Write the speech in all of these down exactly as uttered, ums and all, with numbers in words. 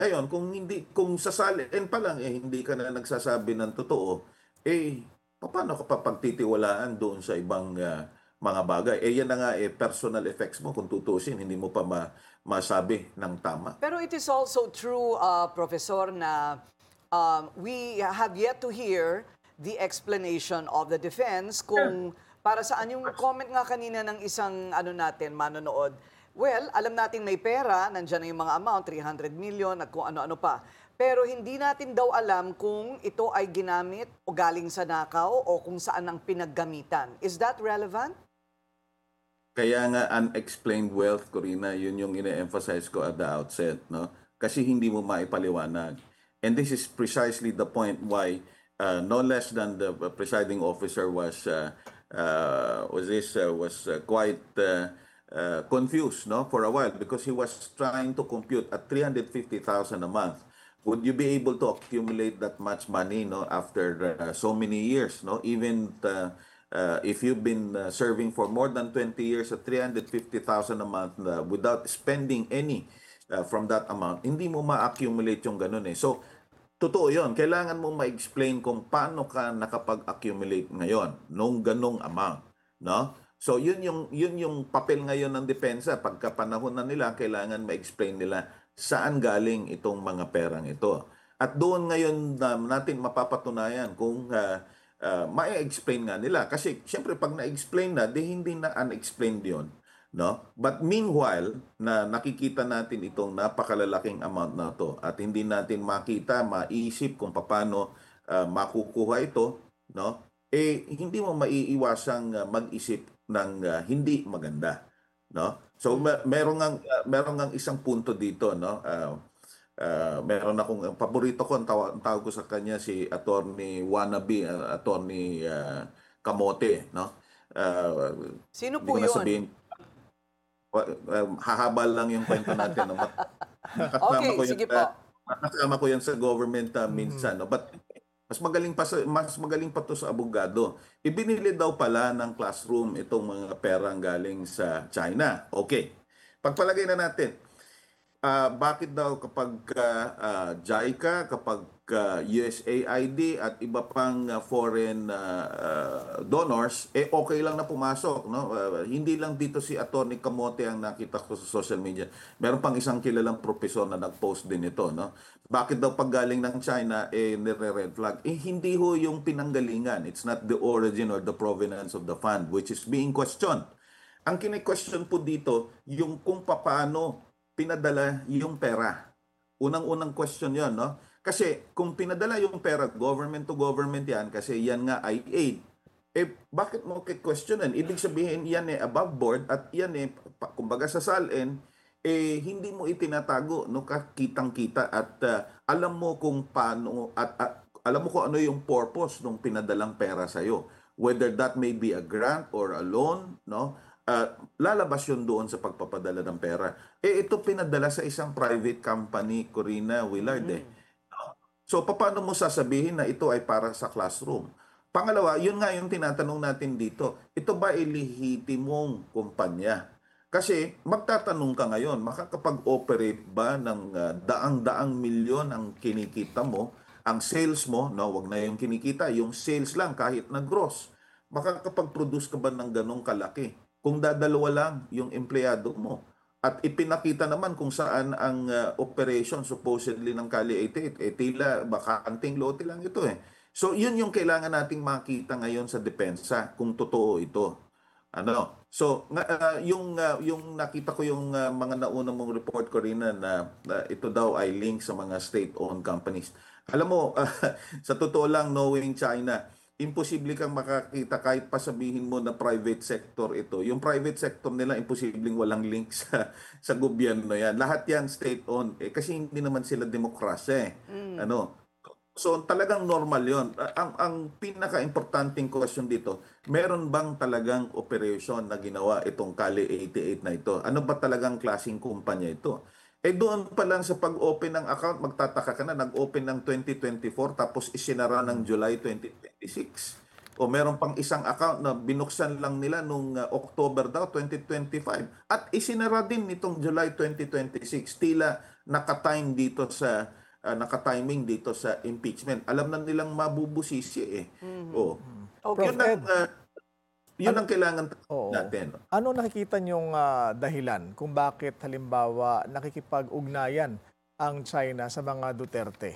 Ngayon, kung hindi kung sa salin pa lang eh hindi ka na nagsasabi ng totoo, eh paano ka pa pagtitiwalaan doon sa ibang ah, mga bagay? Eh yan na nga eh personal effects mo kung tutusin, hindi mo pa ma masabi ng tama. Pero it is also true, uh, Professor, na um, we have yet to hear the explanation of the defense Yeah. kung para saan yung comment nga kanina ng isang ano natin, manonood. Well, alam natin may pera, nandiyan na yung mga amount, three hundred million at kung ano-ano pa. Pero hindi natin daw alam kung ito ay ginamit o galing sa nakaw o kung saan ang pinaggamitan. Is that relevant? Kaya nga unexplained wealth, Corina, yun yung ine-emphasize ko at the outset, no? Kasi hindi mo maipaliwanag. And this is precisely the point why uh, no less than the presiding officer was uh, uh, was this uh, was uh, quite uh, uh, confused, no, for a while because he was trying to compute at three hundred fifty thousand a month. Would you be able to accumulate that much money, no, after uh, so many years, no? Even uh, uh, if you've been uh, serving for more than twenty years at three hundred fifty thousand a month uh, without spending any uh, from that amount, hindi mo ma-accumulate yung ganun eh. So, totoo yun. Kailangan mo ma-explain kung paano ka nakapag-accumulate ngayon nung ganung amount, no? So, yun yung yun yung papel ngayon ng depensa. Pagka panahon na nila, kailangan ma-explain nila saan galing itong mga perang ito. At doon ngayon na natin mapapatunayan kung uh, uh, ma-explain nga nila. Kasi siyempre pag na-explain na, di hindi na unexplained yun. No? But meanwhile, na nakikita natin itong napakalalaking amount na to at hindi natin makita, maisip kung paano uh, makukuha ito, no? Eh hindi mo maiiwasang uh, mag-isip ng uh, hindi maganda, no? So Mm. mer- meron ngang uh, meron ngang isang punto dito, no? Uh, uh, meron akong ang paborito ko, ang tawag, ang tawag ko sa kanya si Attorney Wannabe, uh, Attorney uh, Kamote, no? Uh, Sino hindi po ko na yun? sabihin wa- um, hahabal lang yung kwento natin. No? Mat- Nakasama ko Okay, yung sige uh, po. nakasama ko yan sa government uh, Mhm. minsan. No? But mas magaling pa sa, mas magaling pa to sa abogado. Ibinili daw pala ng classroom itong mga perang galing sa China. Okay. Pagpalagay na natin, Ah, bakit daw kapag ah, ah, JICA, kapag ah, U S A I D at iba pang ah, foreign ah, ah, donors, eh okay lang na pumasok, no? Ah, hindi lang dito si Attorney Kamote ang nakita ko sa social media. Meron pang isang kilalang propesor na nag-post din ito, no? Bakit daw pag galing ng China eh nire-red flag? Eh hindi ho yung pinanggalingan. It's not the origin or the provenance of the fund which is being questioned. Ang kine-question po dito, yung kung paano pinadala yung pera. Unang-unang question yon, no? Kasi kung pinadala yung pera, government to government yan, kasi yan nga ay aid. Eh, bakit mo questionan? Ibig sabihin, yan eh above board at yan eh, pa- kumbaga sa salin, eh hindi mo itinatago, no? Kitang-kita at ah, alam mo kung paano, at, at alam mo kung ano yung purpose ng pinadalang pera sa'yo. Whether that may be a grant or a loan, no? Ah, lalabas yun doon sa pagpapadala ng pera. Eh, ito pinadala sa isang private company, Corina Willard eh. Mm. So, paano mo sasabihin na ito ay para sa classroom? Pangalawa, yun nga yung tinatanong natin dito. Ito ba ay lehitimong kumpanya? Kasi magtatanong ka ngayon, makakapag-operate ba ng ah, daang-daang milyon ang kinikita mo, ang sales mo, no, wag na yung kinikita, yung sales lang kahit na gross. Makakapag-produce ka ba ng ganong kalaki? Kung dadalawa lang yung empleyado mo. At ipinakita naman kung saan ang uh, operation supposedly ng Kali eighty-eight. Eh tila, baka anting lote lang ito eh. So yun yung kailangan nating makita ngayon sa depensa kung totoo ito. Ano? So nga, uh, yung uh, yung nakita ko yung uh, mga nauna mong report ko rin na, na, na ito daw ay link sa mga state-owned companies. Alam mo, uh, sa totoo lang knowing China, imposible kang makakita kahit pa sabihin mo na private sector ito. Yung private sector nila, imposibleng walang link sa, sa gobyerno yan. Lahat yan state-owned. Eh, kasi hindi naman sila demokrasya eh. Mm. Ano? So talagang normal yon. Ang, ang pinaka-importanting question dito, meron bang talagang operation na ginawa itong Kali eighty-eight na ito? Ano ba talagang klaseng kumpanya ito? Eh doon pa lang sa pag-open ng account, magtataka ka na, nag-open ng twenty twenty-four tapos isinara ng July twenty twenty-six. O meron pang isang account na binuksan lang nila nung uh, October daw twenty twenty-five at isinara din nitong July twenty twenty-six. Tila nakatime dito sa ah, nakatiming dito sa impeachment. Alam na nilang mabubusisi eh. Oh. Okay. Yun ang Ed, ah, yun ano, ang kailangan oo. natin. Ano nakikita niyong ah, dahilan kung bakit halimbawa nakikipag-ugnayan ang China sa mga Duterte?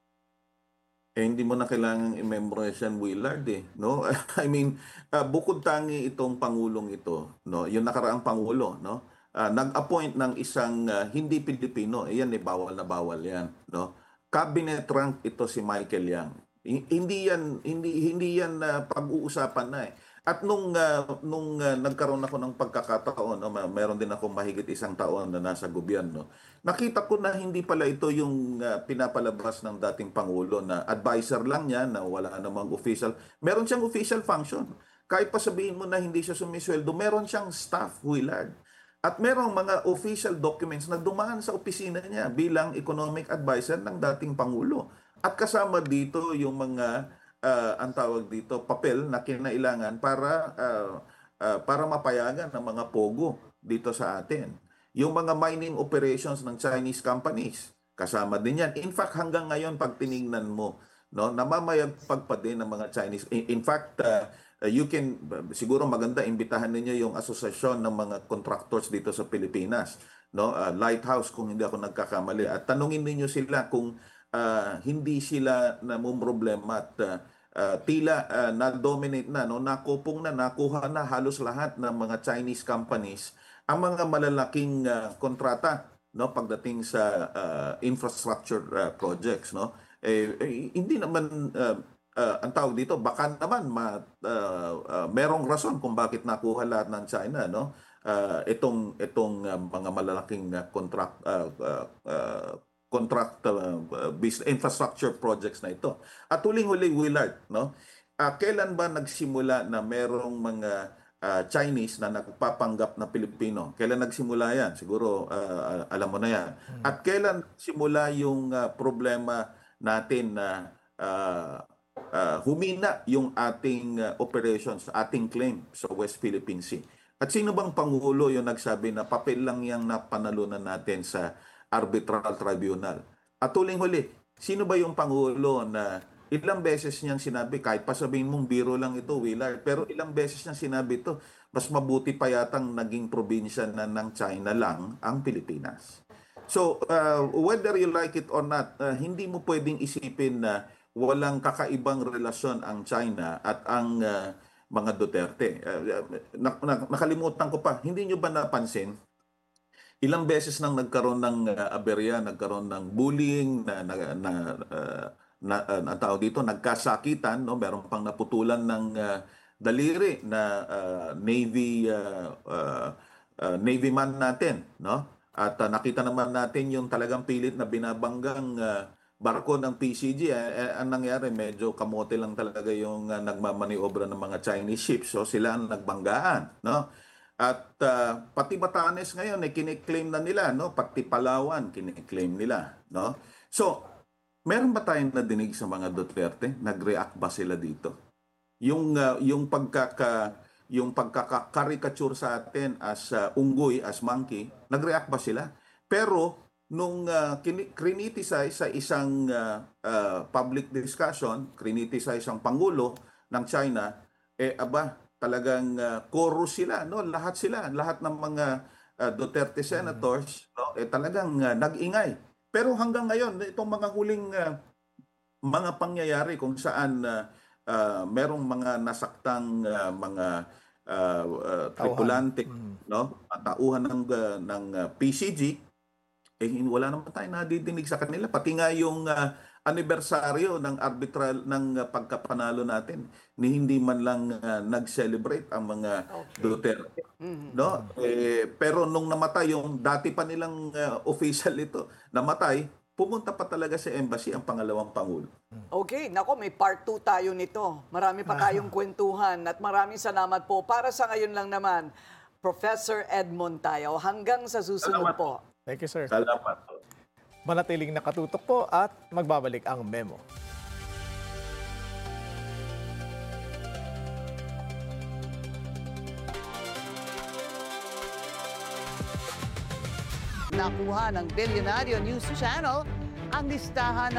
Eh, hindi mo na kailangang i-memorize yan, Willard, eh, no? I mean, ah, bukod tangi itong pangulong ito, no? Yung nakaraang pangulo, no? Ah, nag-appoint ng isang ah, hindi Pilipino, eh, yan eh, bawal na bawal yan, no? Cabinet rank ito si Michael Yang. Hi- Hindi yan hindi hindi yan ah, pag-uusapan na eh. At nung ah, nung ah, nagkaroon ako ng pagkakataon, no, ma- meron din ako mahigit isang taon na nasa gobyerno. Nakita ko na hindi pala ito yung ah, pinapalabas ng dating pangulo na advisor lang niya na wala namang official. Meron siyang official function. Kahit pa sabihin mo na hindi siya sumisweldo, meron siyang staff, Willard. At merong mga official documents na dumaan sa opisina niya bilang economic advisor ng dating Pangulo. At kasama dito yung mga, ah, ang tawag dito, papel na kinailangan para, ah, ah, para mapayagan ng mga pogo dito sa atin. Yung mga mining operations ng Chinese companies, kasama din yan. In fact, hanggang ngayon, pag tiningnan mo, no, namamayagpag pa din ng mga Chinese. In, in fact, uh, uh, you can, siguro maganda, imbitahan ninyo yung asosasyon ng mga contractors dito sa Pilipinas. No? Uh, Lighthouse, kung hindi ako nagkakamali. At tanungin ninyo sila kung uh, hindi sila namumroblema at uh, uh, tila uh, na-dominate na, no? Nakupong na, nakuha na halos lahat ng mga Chinese companies ang mga malalaking uh, kontrata, no, pagdating sa uh, infrastructure uh, projects, no. Eh, eh, hindi naman uh, uh, ang tawag dito, baka naman ma, uh, uh, merong rason kung bakit nakuha lahat ng China, no. Uh, itong itong uh, mga malalaking uh, contract uh, uh, uh, contract uh, uh, business infrastructure projects na ito. At huling-huli, Willard, no. Uh, kailan ba nagsimula na merong mga uh, Chinese na nagpapanggap na Pilipino? Kailan nagsimula yan? Siguro uh, alam mo na yan. At kailan simula yung uh, problema natin na uh, uh, humina yung ating uh, operations, ating claim sa West Philippine Sea? At sino bang Pangulo yung nagsabi na papel lang yung napanalunan natin sa arbitral tribunal? At huling-huli, sino ba yung Pangulo na ilang beses niyang sinabi, kahit pa sabihin mong biro lang ito, Willard, pero ilang beses niyang sinabi ito, mas mabuti pa yatang naging probinsya na ng China lang ang Pilipinas. So, uh, whether you like it or not, uh, hindi mo pwedeng isipin na walang kakaibang relasyon ang China at ang uh, mga Duterte. Uh, na, na, nakalimutan ko pa, hindi nyo ba napansin, ilang beses nang nagkaroon ng uh, aberya, nagkaroon ng bullying, na, na, na, uh, na, uh, na tao dito, nagkasakitan, no? Meron pang naputulan ng uh, daliri na uh, Navy uh, uh, uh, Navy man natin, no? At uh, nakita naman natin yung talagang pilit na binabanggang uh, barko ng P C G. Eh, eh, ang nangyari, medyo kamote lang talaga yung uh, nagmamaniobra ng mga Chinese ships. So sila ang nagbanggaan, no? At uh, pati Batanes ngayon eh kiniklaim na nila, no? Pati Palawan kiniklaim nila, no? So, meron ba tayong nadinig sa mga Duterte? Nag-react ba sila dito? Yung uh, yung pagkaka yung pagkaka-caricature sa atin as uh, unggoy, as monkey, nag-react ba sila? Pero nung uh, criticize sa isang uh, uh, public discussion, criticize ang pangulo ng China, eh aba, talagang uh, chorus sila, no? Lahat sila, lahat ng mga uh, Duterte senators, no? Eh talagang uh, nag-ingay. Pero hanggang ngayon, itong mga huling uh, mga pangyayari kung saan uh, uh, merong mga nasaktang uh, mga uh, uh, tripulante, no? Tauhan ng uh, ng uh, P C G, eh wala naman tayong nadidinig sa kanila. Pati nga yung uh, anibersaryo ng arbitral ng uh, pagkapanalo natin, ni hindi man lang uh, nag-celebrate ang mga Okay. Duterte, no? Eh, pero nung namatay yung dati pa nilang uh, official ito, namatay, pumunta pa talaga sa embassy ang pangalawang pangulo. Okay, nako, may part two tayo nito. Marami pa tayong kwentuhan at maraming salamat po. Para sa ngayon lang naman, Professor Edmond Tayaw, hanggang sa susunod Salamat. po. Thank you, sir. Salamat. Manatiling nakatutok po at magbabalik ang memo. nakuha ng Bilyonaryo News Channel ang listahan